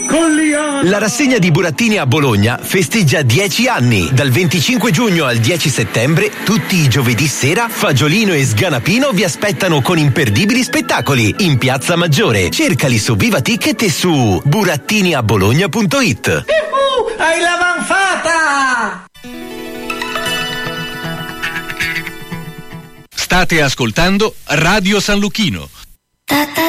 La rassegna di burattini a Bologna festeggia 10 anni. Dal 25 giugno al 10 settembre, tutti i giovedì sera, Fagiolino e Sganapino vi aspettano con imperdibili spettacoli in Piazza Maggiore. Cercali su Viva Ticket e su burattiniabologna.it. Hai la manfata! State ascoltando Radio San Lucchino,